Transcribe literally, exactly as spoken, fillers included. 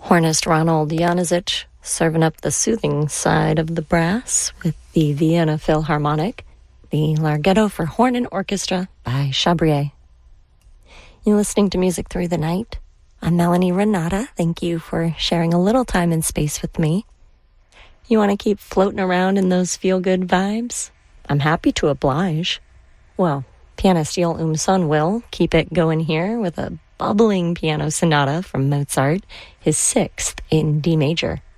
Hornist Ronald Januzic serving up the soothing side of the brass with the Vienna Philharmonic, the Larghetto for Horn and Orchestra by Chabrier. You're listening to Music Through the Night. I'm Melanie Renata. Thank you for sharing a little time and space with me. You want to keep floating around in those feel-good vibes? I'm happy to oblige. Well, pianist Joel Umson will keep it going here with a bubbling piano sonata from Mozart, his sixth in D major.